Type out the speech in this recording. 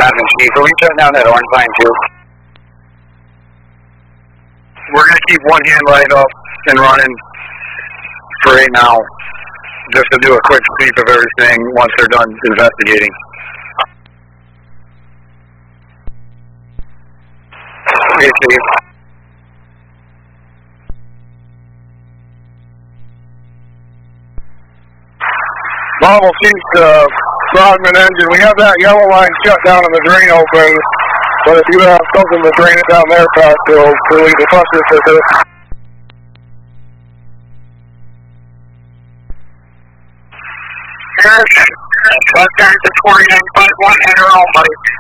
Admin Chief. Are we shutting down that orange line too? We're going to keep one hand light up and running for right now, just to do a quick sweep of everything once they're done investigating. Okay, Chief. Marvel Chief, Frogman engine. We have that yellow line shut down and the drain open, but if you have something to drain it down there past, it'll leave the cluster circuit. Bus turns to 49.1, enter all, buddy.